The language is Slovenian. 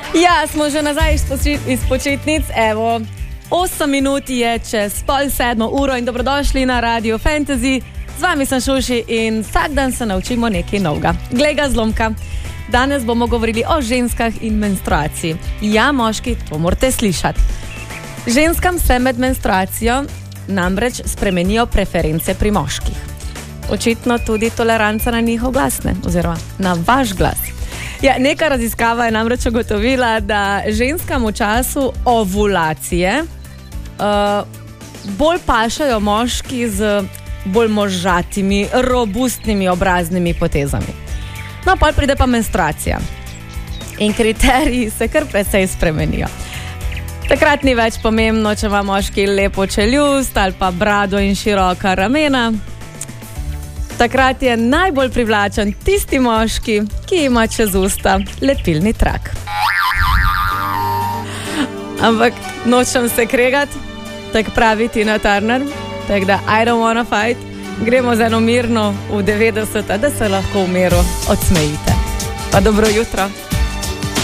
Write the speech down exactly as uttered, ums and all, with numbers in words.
Ja, smo že nazaj iz, poči iz počitnic. Evo, osem minut je čez pol sedmo uro in dobrodošli na Radio Fantasy. Z vami sem Šuši in vsak dan se naučimo nekaj novega. Glej ga zlomka. Danes bomo govorili o ženskah in menstruaciji. Ja, moški, to morate slišati. Ženskam se med menstruacijo namreč spremenijo preference pri moških. Očitno tudi toleranca na njihov glas, ne? Oziroma na vaš glas. Ja, neka raziskava je namreč ugotovila, da ženskam v času ovulacije uh, bolj pašajo moški z bolj možatimi, robustnimi obraznimi potezami. No, pol pride pa menstruacija. In kriteriji se kar precej spremenijo. Takrat ni več pomembno, če ima moški lepo čeljust ali pa brado in široka ramena. Takrat je najbolj privlačen tisti moški, ki ima čez usta lepilni trak. Ampak nočem se kregati, tak pravi Tina Turner, tak da I don't wanna fight. Gremo z eno mirno v devetdeseta, da se lahko v miru odsmejite. Pa dobro jutro.